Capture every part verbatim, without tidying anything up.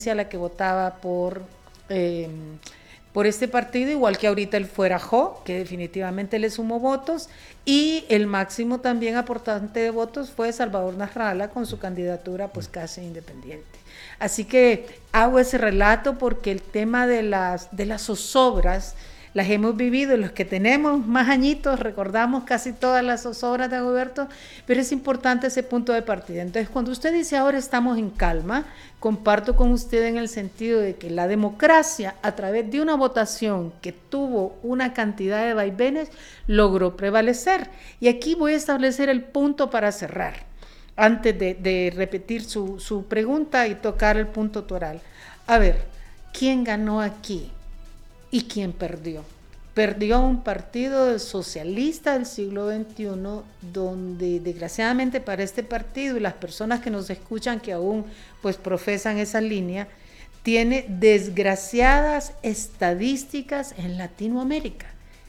a la que votaba por, eh, por este partido, igual que ahorita el Fuera Jo, que definitivamente le sumó votos, y el máximo también aportante de votos fue Salvador Nasralla con su candidatura pues casi independiente. Así que hago ese relato porque el tema de las, de las zozobras las hemos vivido, los que tenemos más añitos recordamos casi todas las zozobras de Dagoberto, pero es importante ese punto de partida. Entonces, cuando usted dice ahora estamos en calma, comparto con usted en el sentido de que la democracia, a través de una votación que tuvo una cantidad de vaivenes, logró prevalecer. Y aquí voy a establecer el punto para cerrar, antes de, de repetir su, su pregunta y tocar el punto toral. A ver, ¿quién ganó aquí? ¿Y quién perdió? Perdió un partido socialista del siglo veintiuno, donde desgraciadamente para este partido y las personas que nos escuchan que aún pues profesan esa línea, tiene desgraciadas estadísticas en Latinoamérica.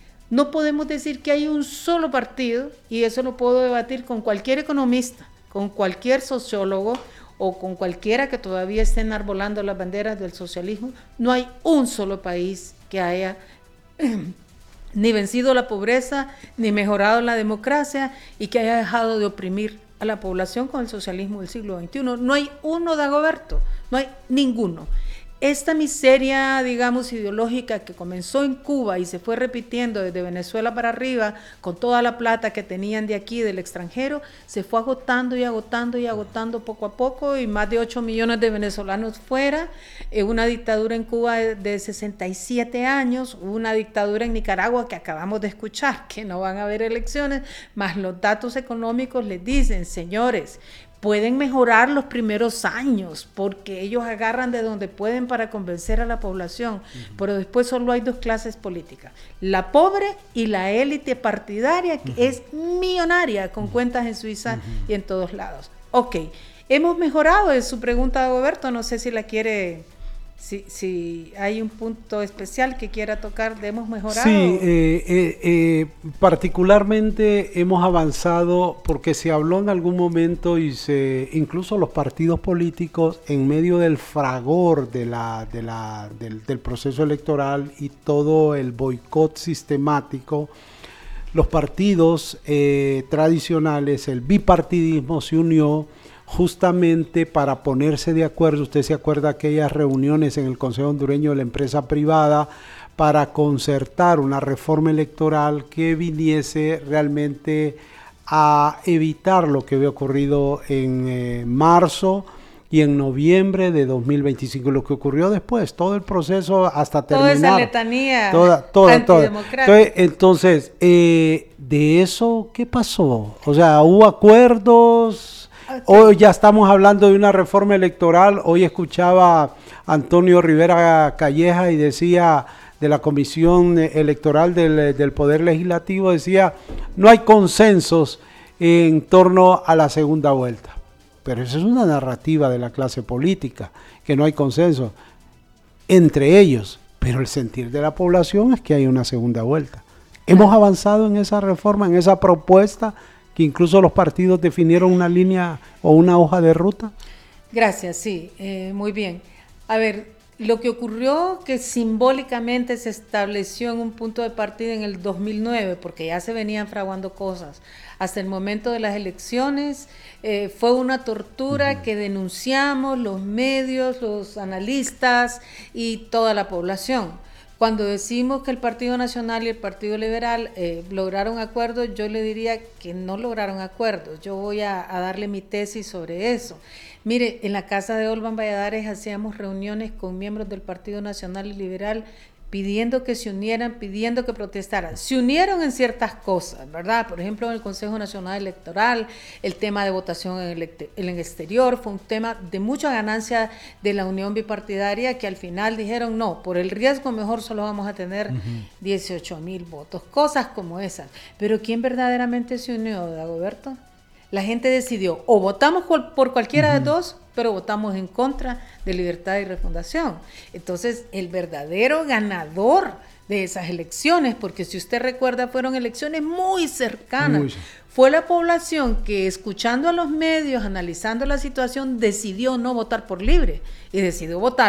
No podemos decir que hay un solo partido, y eso lo puedo debatir con cualquier economista, con cualquier sociólogo, o con cualquiera que todavía esté enarbolando las banderas del socialismo. No hay un solo país que haya eh, ni vencido la pobreza, ni mejorado la democracia, y que haya dejado de oprimir a la población con el socialismo del siglo veintiuno. No hay uno, Dagoberto, no hay ninguno. Esta miseria, digamos, ideológica que comenzó en Cuba y se fue repitiendo desde Venezuela para arriba, con toda la plata que tenían de aquí, del extranjero, se fue agotando y agotando y agotando poco a poco, y más de ocho millones de venezolanos fuera, eh, una dictadura en Cuba de, de sesenta y siete años, una dictadura en Nicaragua que acabamos de escuchar, que no van a haber elecciones, más los datos económicos les dicen, señores, pueden mejorar los primeros años porque ellos agarran de donde pueden para convencer a la población, uh-huh. Pero después solo hay dos clases políticas, la pobre y la élite partidaria, que uh-huh. es millonaria, con uh-huh. cuentas en Suiza uh-huh. y en todos lados. Ok, hemos mejorado, es su pregunta, Dagoberto, no sé si la quiere... Si, si hay un punto especial que quiera tocar, de hemos mejorado. Sí, eh, eh, eh, particularmente hemos avanzado porque se habló en algún momento y se, incluso los partidos políticos en medio del fragor de la, de la, del, del proceso electoral y todo el boicot sistemático, los partidos eh, tradicionales, el bipartidismo se unió justamente para ponerse de acuerdo. Usted se acuerda de aquellas reuniones en el Consejo Hondureño de la Empresa Privada para concertar una reforma electoral que viniese realmente a evitar lo que había ocurrido en eh, marzo y en noviembre de dos mil veinticinco, lo que ocurrió después, todo el proceso hasta terminar. Toda esa letanía toda, toda, toda. antidemocrática. Entonces, entonces eh, ¿de eso qué pasó? O sea, ¿hubo acuerdos? Okay. Hoy ya estamos hablando de una reforma electoral. Hoy escuchaba a Antonio Rivera Calleja y decía de la Comisión Electoral del, del Poder Legislativo, decía, no hay consensos en torno a la segunda vuelta. Pero esa es una narrativa de la clase política, que no hay consenso entre ellos, pero el sentir de la población es que hay una segunda vuelta. Hemos avanzado en esa reforma, en esa propuesta, que incluso los partidos definieron una línea o una hoja de ruta. Gracias, sí, eh, muy bien. A ver, lo que ocurrió que simbólicamente se estableció en un punto de partida en el dos mil nueve, porque ya se venían fraguando cosas, hasta el momento de las elecciones, eh, fue una tortura uh-huh. que denunciamos los medios, los analistas y toda la población. Cuando decimos que el Partido Nacional y el Partido Liberal eh, lograron acuerdos, yo le diría que no lograron acuerdos. Yo voy a, a darle mi tesis sobre eso. Mire, en la casa de Olvan Valladares hacíamos reuniones con miembros del Partido Nacional y Liberal pidiendo que se unieran, pidiendo que protestaran. Se unieron en ciertas cosas, ¿verdad? Por ejemplo, en el Consejo Nacional Electoral, el tema de votación en el, en el exterior fue un tema de mucha ganancia de la unión bipartidaria, que al final dijeron, no, por el riesgo mejor solo vamos a tener uh-huh. dieciocho mil votos, cosas como esas. Pero ¿quién verdaderamente se unió, Dagoberto? La gente decidió, o votamos por cualquiera uh-huh. de dos, pero votamos en contra de Libertad y Refundación. Entonces, el verdadero ganador de esas elecciones, porque si usted recuerda, fueron elecciones muy cercanas, muy... fue la población que, escuchando a los medios, analizando la situación, decidió no votar por Libre y decidió votar